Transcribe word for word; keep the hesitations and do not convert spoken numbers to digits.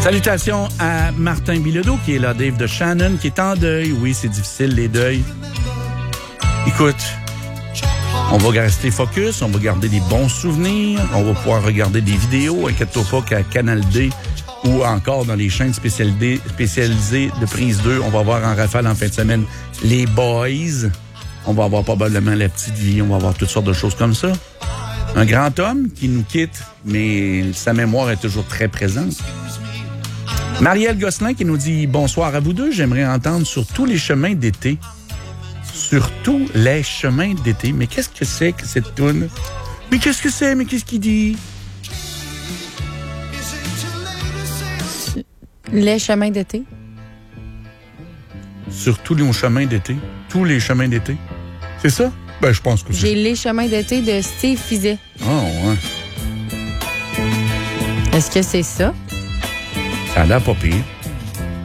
Salutations à Martin Bilodeau, qui est là, Dave de Shannon, qui est en deuil. Oui, c'est difficile, les deuils. Écoute, on va rester focus, on va garder des bons souvenirs, on va pouvoir regarder des vidéos, inquiète-toi pas qu'à Canal D ou encore dans les chaînes spécialisées, spécialisées de Prise deux, on va voir en rafale en fin de semaine les Boys. On va avoir probablement La Petite Vie, on va avoir toutes sortes de choses comme ça. Un grand homme qui nous quitte, mais sa mémoire est toujours très présente. Marielle Gosselin qui nous dit « Bonsoir à vous deux, j'aimerais entendre sur tous les chemins d'été. » Sur tous les chemins d'été. Mais qu'est-ce que c'est que cette toune? Mais qu'est-ce que c'est? Mais qu'est-ce qu'il dit? Les chemins d'été. Sur tous les chemins d'été. Tous les chemins d'été. C'est ça? Ben, je pense que c'est J'ai Les chemins d'été de Steve Fizet. Oh, ouais. Est-ce que c'est ça? Ça a l'air pas pire.